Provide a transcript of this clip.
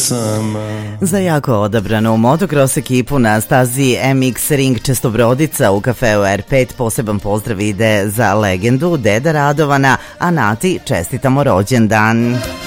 sama. Za jako odabranu motocross ekipu na stazi MX Ring Čestobrodica u kafeu R5 poseban pozdrav ide za legendu Deda Radovana, a Nati čestitamo rođendan.